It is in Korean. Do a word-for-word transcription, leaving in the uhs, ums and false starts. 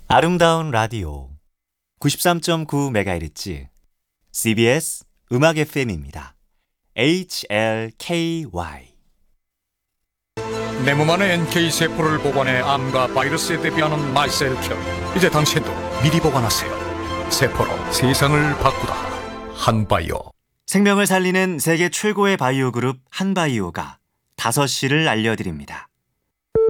아름다운 라디오 구십삼 점 구 메가헤르츠 씨비에스 음악 에프엠입니다. 에이치엘케이와이 내 몸 안에 엔케이세포를 보관해 암과 바이러스에 대비하는 말셀큐. 이제 당신도 미리 보관하세요. 세포로 세상을 바꾸다. 한바이오. 생명을 살리는 세계 최고의 바이오 그룹 한바이오가 다섯 시를 알려드립니다.